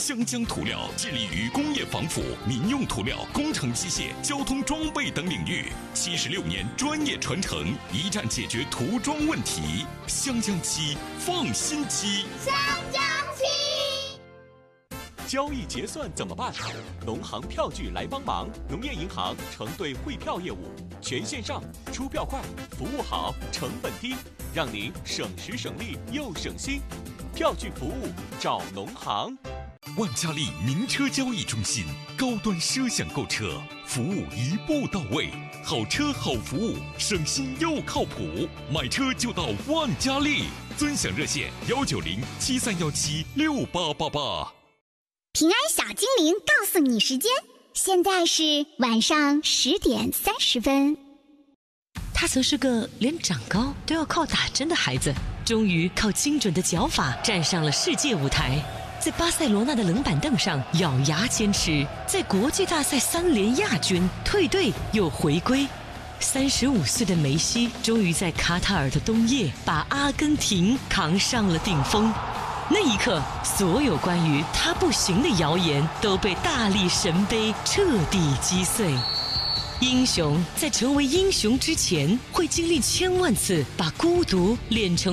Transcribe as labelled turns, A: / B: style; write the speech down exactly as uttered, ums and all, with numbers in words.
A: 湘江涂料致力于工业防腐、民用涂料、工程机械、交通装备等领域，七十六年专业传承，一站解决涂装问题。湘江漆，放心漆。
B: 湘江漆。
C: 交易结算怎么办？农行票据来帮忙。农业银行承兑汇票业务，全线上，出票快，服务好，成本低，让您省时省力又省心。票据服务找农行。
A: 万家丽名车交易中心，高端奢享购车，服务一步到位，好车好服务，省心又靠谱，买车就到万家丽。尊享热线幺九零七三幺七六八八八。
B: 平安小精灵告诉你时间，现在是晚上十点三十分。
D: 他曾是个连长高都要靠打针的孩子，终于靠精准的脚法站上了世界舞台，在巴塞罗那的冷板凳上咬牙坚持，在国际大赛三连亚军，退队又回归。三十五岁的梅西终于在卡塔尔的冬夜把阿根廷扛上了顶峰。那一刻，所有关于他不行的谣言都被大力神杯彻底击碎。英雄在成为英雄之前，会经历千万次把孤独练成